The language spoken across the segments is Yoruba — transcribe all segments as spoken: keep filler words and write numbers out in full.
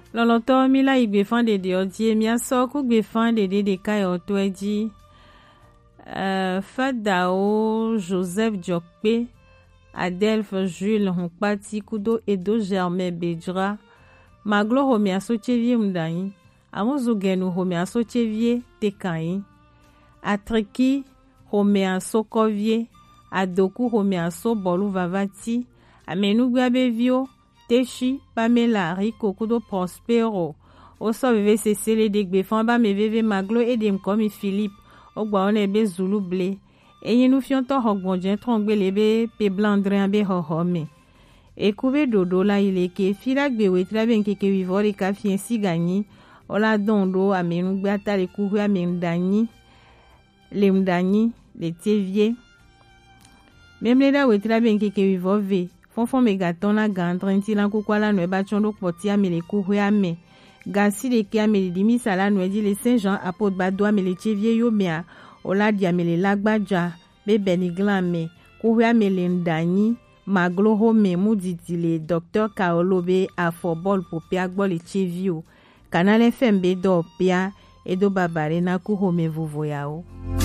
Loloto mila igbe fan de de odie mia so ku gbe fan de de de kai otweji. Euh, Fadao Joseph Diokpe, Adelphe Jules Honkpati Kudo Edo Germain Bedra, Maglo Homia Sochevie Mdaï, Amozo Genu Homia Sochevie Tekaï, Atreki Homia Sokovie, Adoku Homia So Bolu Vavati, Amenu Gabevio, Techi, Pamela, Rico Kudo Prospero, Oso Veve Cecile Degbefan Ba Meveve Maglo Edem Komi Philippe, Ogba on ebe Zulu ble. Eyi nou fion to hokbonjen trongbe lebe pe blandre be hohome. E koube dodo la ileke firak be wetra ben keke vivore ka fien si gagni. Ola dondo amenu gbe atale kouwe amenu dani. Le mdani, le tevye. Memle da wetra ben keke vivove. Fonfon me gaton la gandre nti lan koukwa la nwe bachondo poti ame le kouwe ame. Gasi de ki ame le dimi sala nwe di le Saint-Jean apot badou ame le tevye yo mea. Ola di ame le lagbaja be beniglame. Kouwe ame le ndani. Maglo home mouditi le docteur Kaolo be afobol po pia gbo le tevyo. Kanal F M be do pia edo babare na ku home vovoyao.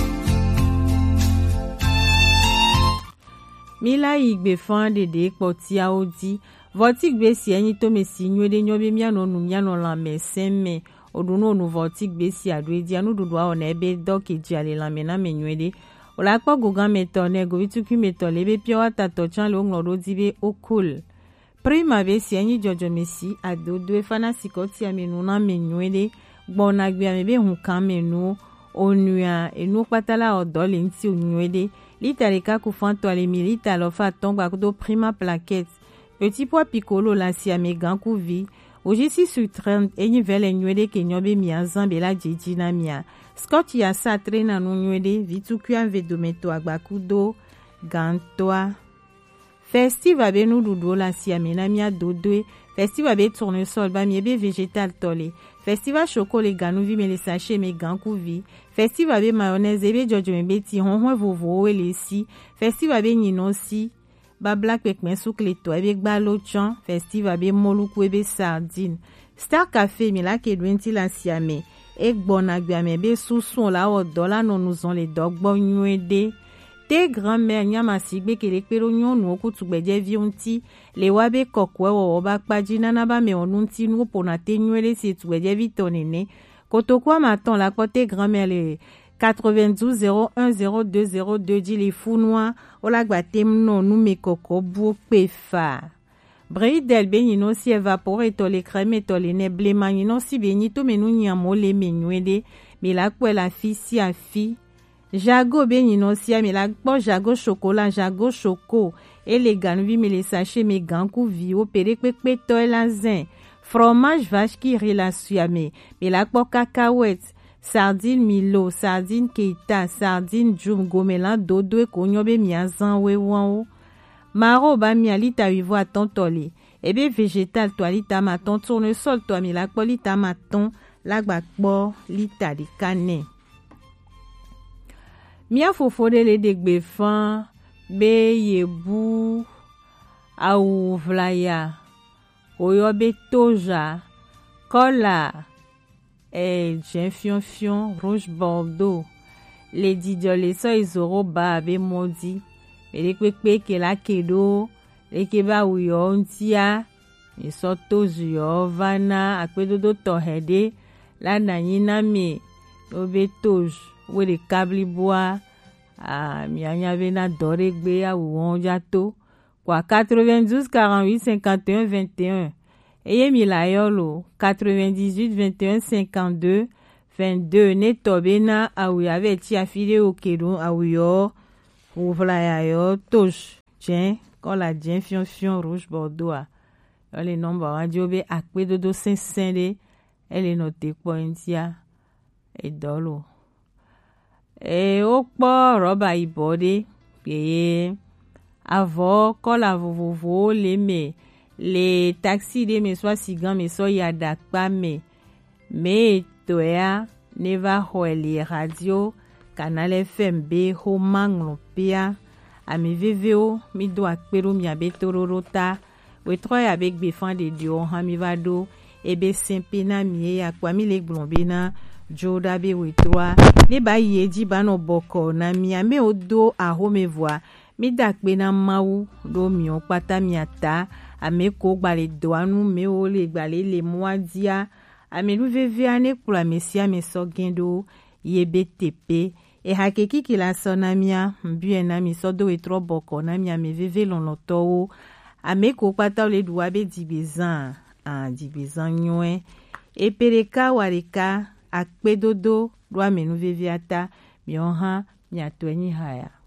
Mila igbe fan de de poti aodi. Votik be si enyi to me si nywede nyobe miano nu miano la me semme. Oduno nu votik be si adwe di anu dudwa one ebe doke jale la me na me nywede. Ola kwa gogan meto ne go vituki meto lebe pio wata to chan le onglodo dibe okul. Prima be si enyi jojo me si ado dwe fana sikoti amenu na me nywede. Gbona gbe amebe hunkan menu. Onua enu patala odole nti onywede. Lita reka kufanto ale milita lo fa tongba kudo prima plaquette. Petit pois piccolo la si amegan kuvi. Oji si su trente enyi vele nywede ke nyobe mia zambe la jeji na mia. Scott ya sa trena no nywede vitu kuan vedometo agbakudo gantoa. Festiva be nou dudo la si amena mia dodwe. Festiva be tournesol ba miebe végétal tole. Festiva chokole ganou vi me le sachet me gankou vi. Festiva be mayonnaise be jojo me beti honhon vovo we le si. Festiva be nino si. Ba black pek men souk le to ebe gba lo chan. Festiva be moluku ebe sardine. Star Café mi la ke dwenti la si ame. Ek bona gbe ame be sou son la o dola non nous on les dog bon nywede. Te grand-mère nyama sigbe ke lekpero nyon nou kutu gbeje vionti. Le wabe kokwe wo bak paji nanaba me onunti nou pona te nywede si tu gbeje vitonene. Kotokwa maton la kote grand-mère le quatre-vingt-douze zéro un zéro deux zéro deux di le founois. Ola gba tem non nou me koko bou pefa. Breidel be nino si evapore to le crème to le ne blema nino si be nito menu nyamo le menywede. Me la kwe la fi si a fi. Jago be nino si a me la kpo jago chocolat jago choco. E le ganvi me le sachet me gankou vi opere kpekpe to e la zin. Fromage vache ki relasuame. Me la kpo cacahuète. Sardine Milo, sardine Keita, sardine Djoum Gomelan dodo e konyobe miazan we wan o. Maro ba mi alita wivo a tontole. Ebe végétal to alita maton tournesol to mi la kpo lita maton lagba kpo lita di kane. Mia fofode le degbe fan be yebu au vlaya. Oyo be toja kola et jen fion fion rouge bordeaux. Les didiole so izoro ba be modi. Ele kwekpe ke la kedo. Le keba ou yo ntia. Mi so tozu yo vana. Akwe do to hede. La nanyina me. Obe tozu. We de kabli bois. Ah, mi anya ve na dore gbe ya ou onjato. Kwa quatre-vingt-douze quarante-huit cinquante et un vingt et un. Eye mi la yolo quatre-vingt-dix-huit vingt et un cinquante-deux vingt-deux ne tobe na awu ave ti afide okedo awu yo ouvla ya yo touche jen kon la jen fion fion rouge bordeaux a yo le nomba wa jobe akpe dodo cinq de ele note pointia e dolo e okpo roba ibode peye avo kola vovovo le me les taxis de me soit sigan me so yada pa me me toya neva hoeli radio Canal F M B ho manglo pia ami vvo mi do akpero mi abe tororota we troya avec befan de dio ha mi vado ebe sempe na mie ya kwa mi le glombe na joda be wetroa le ba yeji ba no boko na mi ame odo ahome voa mi dakpe na mawu do mi o pata mi ata ame ko gbale do anu me o le gbale le moadia ame lu veve ane kula mesia me so gendo yebe tepe e hakeki kila so na mia mbue na mi so do wetro boko na mi ame veve lonloto o ame ko pata le duwa be dibezan a dibezan nyoe e pereka wareka akpedodo do ame nu veve ata mi oha mi atweni haya